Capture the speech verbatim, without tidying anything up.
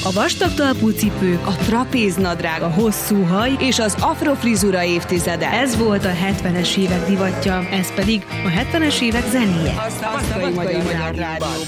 A vastag talpú cipők, a trapéznadrág, a hosszú haj és az afrofrizura évtizede. Ez volt a hetvenes évek divatja, ez pedig a hetvenes évek zenéje. A Szabadkai Magyar Rádióban.